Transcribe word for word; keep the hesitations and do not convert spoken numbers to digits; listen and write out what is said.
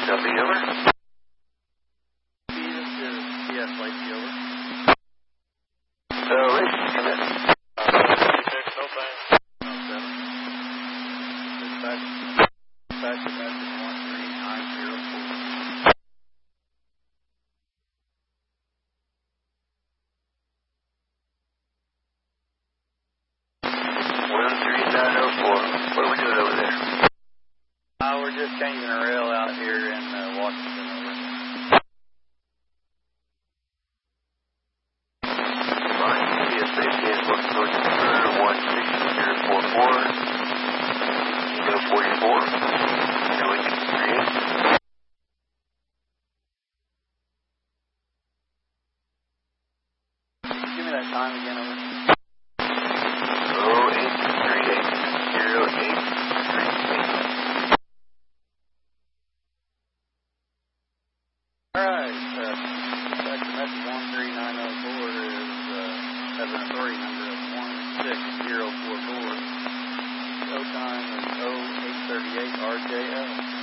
Copy, over. This is yes, Lacey, over. So, Lacey, commit. There's no bad. No seven. Dispatch. Dispatch message one three nine zero four. one three nine zero four. What are we doing over there? Uh, we're just changing a rail out here in uh, Washington, over. Fine. P S safety is looking towards the number one six zero four four. Kilo forty-four. Now we can create. Give me that time again, over. oh eight three eight zero eight three eight. Alright, uh, dispatch message one three nine zero four is, uh, has an authority number of one six zero four four. Show time is oh eight thirty-eight R J L.